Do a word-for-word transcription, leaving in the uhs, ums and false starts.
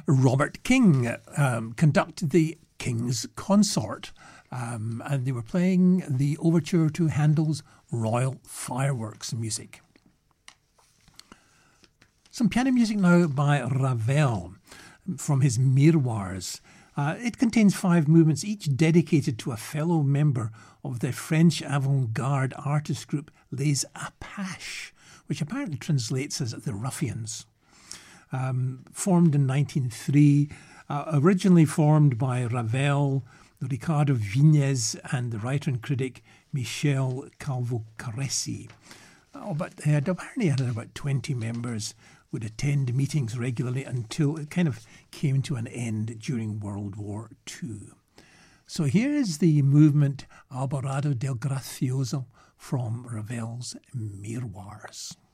Robert King um, conducted the King's Consort, um, and they were playing the overture to Handel's Royal Fireworks music. Some piano music now by Ravel from his Miroirs. Uh, it contains five movements, each dedicated to a fellow member of the French avant-garde artist group Les Apaches, which apparently translates as the Ruffians. Um, formed in nineteen oh three, uh, originally formed by Ravel, Ricardo Vignes and the writer and critic Michel Calvo-Caresi. Oh, but they had apparently had about twenty members, would attend meetings regularly until it kind of came to an end during World War Two. So here is the movement Alborada del Gracioso from Ravel's Miroirs.